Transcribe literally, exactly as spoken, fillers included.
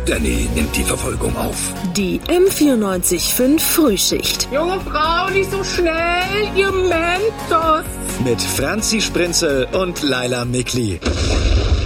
Danny nimmt die Verfolgung auf. Die M vierundneunzig Komma fünf Frühschicht. Junge Frau, nicht so schnell, ihr Mentos. Mit Franzi Sprinzel und Laila Mikli.